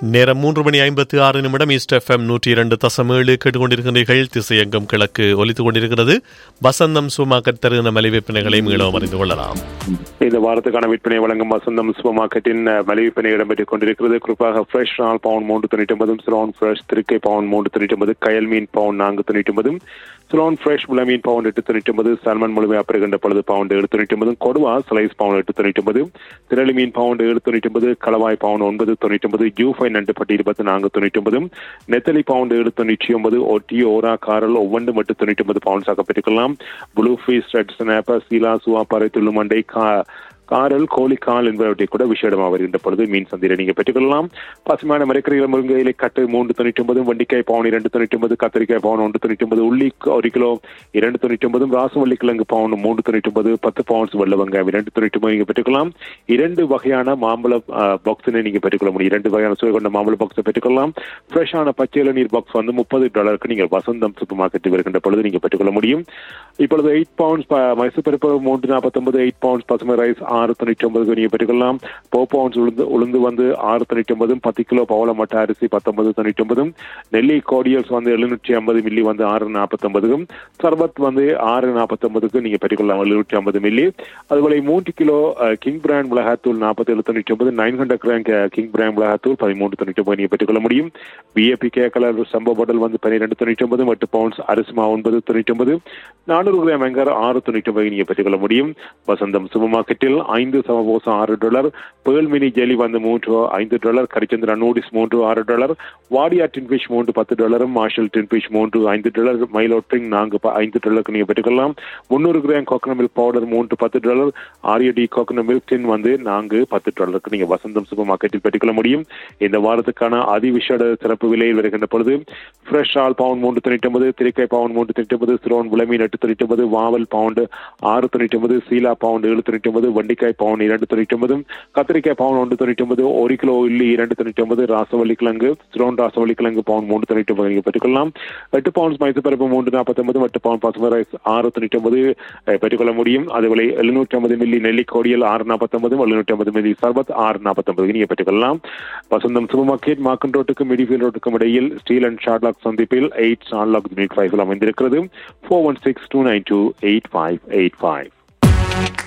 நேரம் 3:56 east FM 102.7 கேட்டுக்கொண்டிருக்கிறீர்கள். திசையங்கம் கிழக்கு ஒலித்துக் கொண்டிருக்கிறது. வசந்தம் சூப்பர் மார்க்கெட் தருகிற மலை விற்பனைகளை மீளவும் அறிந்து கொள்ளலாம். இந்த வாரத்துக்கான விற்பனை வழங்கும் வசந்தம் சூப்பர் மார்க்கெட்டின் மலை விற்பனை இடம்பெற்றுக் கொண்டிருக்கிறது. குறிப்பாக ஃப்ரெஷ் நாள் பவுன் 399, சிலோன் ஃப்ரெஷ் திருக்கை பவுன் 399, கயல் மீன் பவுன் 499, சிலோன் ஃப்ரெஷ் முளை மீன் பவுன் 899, சால்மன் முழுமையாக பெறுகின்ற பொழுது பவுன் 799, கொடுவா ஸ்லைஸ் பவுன் 899, திரளி மீன் பவுன் 799, களவாய் பவுன் 999, ஜூஃபை நண்டுப்பட்டி 2499, நெத்தலி பவுண்ட் 799, ஒட்டி ஓரா காரல் ஒவ்வொன்று மட்டும் 99 பவுண்ட்ஸ் ஆக பெற்றுக்கொள்ளலாம். ப்ளூ ஃபீஸ், ரெட் ஸ்னாப்பர், சீலா, சுவா, பறை, துள்ளுமண்டை, காரல், கோழிக்கால் என்பவற்றை கூட விசேடமாக வருகின்ற பொழுது மீன் சந்தையில் நீங்கள் பெற்றுக்கொள்ளலாம். பசுமையான மரக்கறிகள் முருங்கையிலை கட்டு 399, வண்டிக்காய் பவுன் 299, கத்திரிக்காய் பவுன் 199, உள்ளி 1 கிலோ 299, ராசவள்ளி கிழங்கு பவுன் 399, 10 பவுண்ட்ஸ் வெள்ளை வெங்காயம் 299 நீங்கள் பெற்றுக்கொள்ளலாம். 2 வகையான மாம்பழ பாக்ஸினை நீங்கள் பெற்றுக்கொள்ள முடியும். 2 வகையான சுவை கொண்ட மாம்பழ பாக்ஸை பெற்றுக்கொள்ளலாம். ஃப்ரெஷ்ஷான பச்சை இளநீர் பாக்ஸ் வந்து $30 நீங்கள் வசந்தம் சூப்பர் மார்க்கெட்டில் வருகின்ற பொழுது நீங்கள் பெற்றுக்கொள்ள முடியும். இப்பொழுது 8 பவுண்ட்ஸ் மைசூர் பருப்பு 349, 8 பவுண்ட்ஸ் பசுமை ரைஸ் 699 நீங்கள் பெற்றுக்கொள்ளலாம். 4 பவுண்ட்ஸ் உளுந்து வந்து 699, 10 கிலோ பவள மட்ட அரிசி 1999, நெல்லி கோடியல்ஸ் வந்து 750 மில்லி வந்து 649, சர்பத் வந்து 649 நீங்கள் பெற்றுக்கொள்ளலாம் 750 மில்லி. அதுபோல 3 கிலோ கிங் பிராண்ட் மிளகாத்தூள் 4799, 900 கிராம் கிங் பிராண்ட் மிளகாத்தூள் 1399 நீங்கள் பெற்றுக்கொள்ள முடியும். பிஏபி கலர் சம்பவ பாட்டில் வந்து 1299, 8 பவுண்ட்ஸ் அரிசி மாவு 999, 400 கிராம் வெங்காயம் 699 நீங்கள் பெற்றுக்கொள்ள முடியும். வசந்தம் சூப்பர் மார்க்கெட்டில் 5 சமபோசா $6, பேர்ல் மினி ஜெலி வந்து $5, கரிச்சந்திரா noodles $6, Wadia டின்பிஷ் $10, marshal டின்பிஷ் $5, Milo drink $5 நீங்கள் பெற்றுக்கொள்ளலாம். 300 gram coconut milk powder $10, ஆரியடி coconut milk டின் வந்து $10 நீங்கள் வசந்தம் சூப்பர் மார்க்கெட்டில் பெற்றுக்கொள்ள முடியும். இந்த வாரத்துக்கான அதிவிசேட சிறப்பு விலையில் வருகின்ற பொழுது ஃப்ரெஷ் ஆல் பவுன் 399, திரிக்காய் பவுன் 399, சிலோன் விளமீன் 899, வாவல் பவுண்ட் 699, சீலா பவுண்ட் 799, வண்டிக்காய் பவுன் 299, கத்திரிக்காய் பவுன் 199, 1 கிலோ உள்ளி 299, ராசவள்ளி கிழங்கு சிலோன் ராசவள்ளி கிழங்கு பவுன் 399 நீங்கள் பெற்றுக்கொள்ளலாம். 8 பவுண்ட்ஸ் மைசூர் பருப்பு 349, 8 பவுண்ட் பசுமை ரைஸ் 699 பெற்றுக்கொள்ள முடியும். அதுபோல 750 மில்லி நெல்லி கோடியல் 649, 750 மில்லி சர்பத் 649 நீங்கள் பெற்றுக்கொள்ளலாம். வசந்தம் சூப்பர் மார்க்கெட் மார்க்கன் ரோட்டுக்கும் மிடிஃபீல்ட் ரோட்டுக்கும் இடையில் ஸ்டீல் அண்ட் ஷார்ட்லாக் சந்திப்பில் 8 ஷார்ட்லாக் யூனிட் 5 அமைந்திருக்கிறது. 4162928585.